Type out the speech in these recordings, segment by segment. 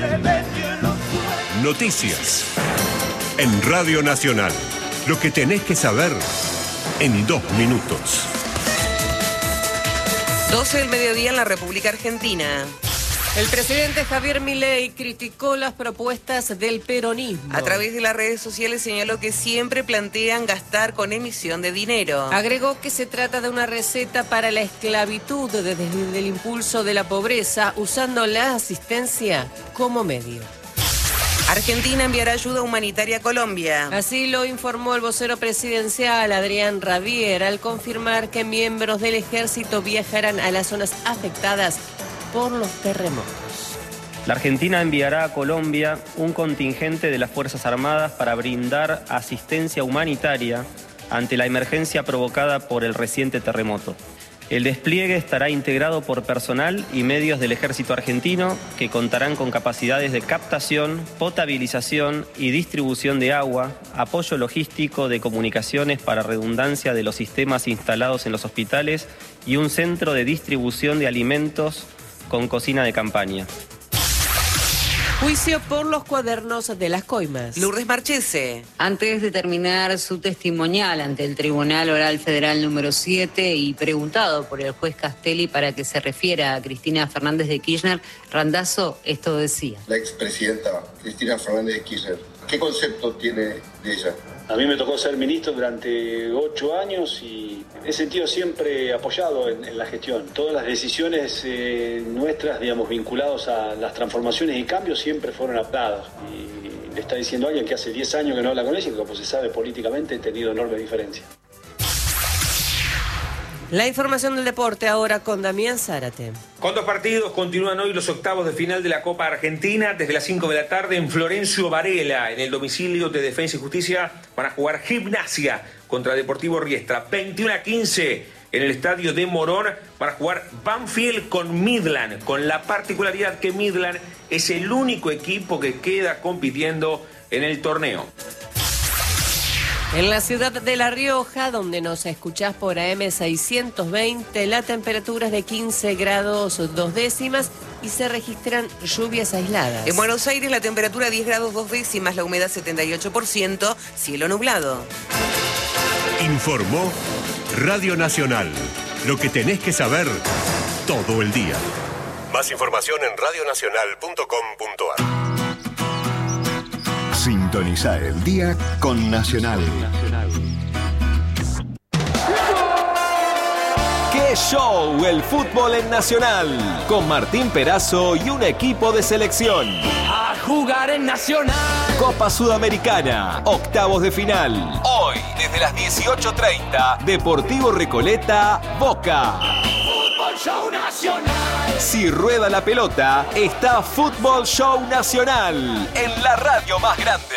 Noticias en Radio Nacional. Lo que tenés que saber en 2 minutos. 12 del mediodía en la República Argentina. El presidente Javier Milei criticó las propuestas del peronismo. A través de las redes sociales señaló que siempre plantean gastar con emisión de dinero. Agregó que se trata de una receta para la esclavitud desde el impulso de la pobreza, usando la asistencia como medio. Argentina enviará ayuda humanitaria a Colombia. Así lo informó el vocero presidencial Adrián Rabier al confirmar que miembros del ejército viajarán a las zonas afectadas por los terremotos. La Argentina enviará a Colombia un contingente de las Fuerzas Armadas para brindar asistencia humanitaria ante la emergencia provocada por el reciente terremoto. El despliegue estará integrado por personal y medios del Ejército Argentino que contarán con capacidades de captación, potabilización y distribución de agua, apoyo logístico de comunicaciones para redundancia de los sistemas instalados en los hospitales y un centro de distribución de alimentos con cocina de campaña. Juicio por los cuadernos de las coimas. Lourdes Marchese. Antes de terminar su testimonial ante el Tribunal Oral Federal número 7 y preguntado por el juez Castelli para que se refiera a Cristina Fernández de Kirchner, Randazzo esto decía. La expresidenta Cristina Fernández de Kirchner, ¿qué concepto tiene de ella? A mí me tocó ser ministro durante 8 años y he sentido siempre apoyado en la gestión. Todas las decisiones nuestras, digamos, vinculadas a las transformaciones y cambios siempre fueron aplazadas. Y le está diciendo a alguien que hace 10 años que no habla con ella y que, como se sabe, políticamente he tenido enorme diferencia. La información del deporte ahora con Damián Zárate. Con 2 partidos continúan hoy los octavos de final de la Copa Argentina. Desde las 5 de la tarde en Florencio Varela, en el domicilio de Defensa y Justicia, van a jugar Gimnasia contra Deportivo Riestra. 21:15 en el estadio de Morón van a jugar Banfield con Midland, con la particularidad que Midland es el único equipo que queda compitiendo en el torneo. En la ciudad de La Rioja, donde nos escuchás por AM 620, la temperatura es de 15 grados 2 décimas y se registran lluvias aisladas. En Buenos Aires la temperatura 10 grados 2 décimas, la humedad 78%, cielo nublado. Informó Radio Nacional. Lo que tenés que saber todo el día. Más información en radionacional.com.ar. Sintoniza el día con Nacional. ¡Qué show! El fútbol en Nacional. Con Martín Perazo y un equipo de selección. A jugar en Nacional. Copa Sudamericana, octavos de final. Hoy, desde las 18:30, Deportivo Recoleta, Boca. Fútbol Show Nacional. Si rueda la pelota, está Fútbol Show Nacional, en la radio más grande.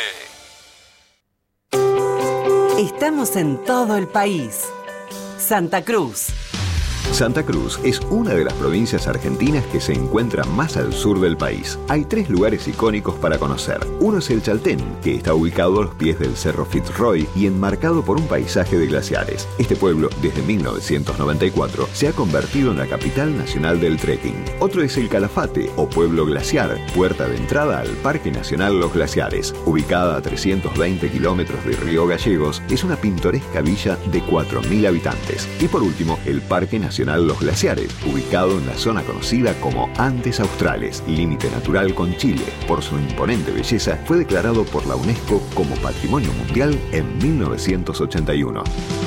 Estamos en todo el país. Santa Cruz. Santa Cruz es una de las provincias argentinas que se encuentra más al sur del país. Hay 3 lugares icónicos para conocer. Uno es el Chaltén, que está ubicado a los pies del Cerro Fitzroy y enmarcado por un paisaje de glaciares. Este pueblo, desde 1994, se ha convertido en la capital nacional del trekking. Otro es el Calafate, o Pueblo Glaciar, puerta de entrada al Parque Nacional Los Glaciares. Ubicada a 320 kilómetros de Río Gallegos, es una pintoresca villa de 4.000 habitantes. Y por último, el Parque Nacional Los Glaciares, ubicado en la zona conocida como Andes Australes, límite natural con Chile. Por su imponente belleza, fue declarado por la UNESCO como Patrimonio Mundial en 1981.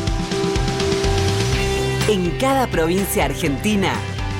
En cada provincia argentina,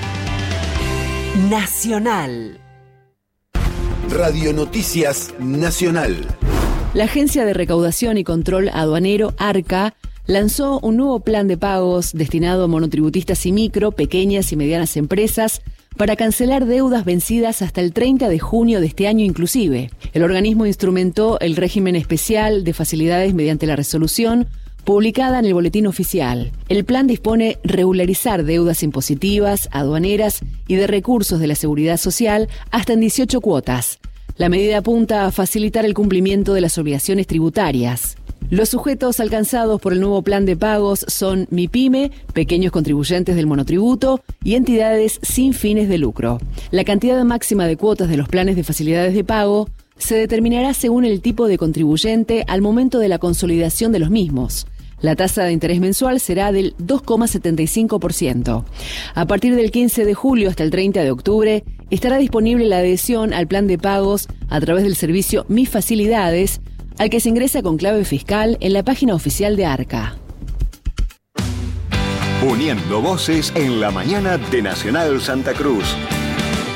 Nacional. Radio Noticias Nacional. La Agencia de Recaudación y Control Aduanero, ARCA, lanzó un nuevo plan de pagos destinado a monotributistas y micro, pequeñas y medianas empresas para cancelar deudas vencidas hasta el 30 de junio de este año inclusive. El organismo instrumentó el régimen especial de facilidades mediante la resolución publicada en el Boletín Oficial. El plan dispone regularizar deudas impositivas, aduaneras y de recursos de la Seguridad Social hasta en 18 cuotas. La medida apunta a facilitar el cumplimiento de las obligaciones tributarias. Los sujetos alcanzados por el nuevo plan de pagos son MIPYME, pequeños contribuyentes del monotributo y entidades sin fines de lucro. La cantidad máxima de cuotas de los planes de facilidades de pago se determinará según el tipo de contribuyente al momento de la consolidación de los mismos. La tasa de interés mensual será del 2,75%. A partir del 15 de julio hasta el 30 de octubre, estará disponible la adhesión al plan de pagos a través del servicio Mis Facilidades, al que se ingresa con clave fiscal en la página oficial de Arca. Uniendo voces en la mañana de Nacional Santa Cruz.